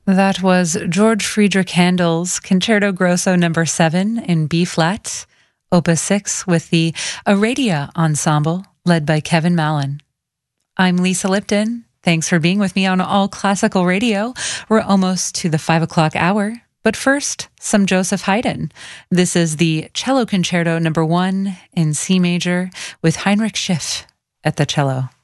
That was George Friedrich Handel's Concerto Grosso No. 7 in B-flat, Opus 6, with the Aradia Ensemble, led by Kevin Mallon. I'm Lisa Lipton. Thanks for being with me on All Classical Radio. We're almost to the 5 o'clock hour. But first, some Joseph Haydn. This is the Cello Concerto No. 1 in C major with Heinrich Schiff at the cello.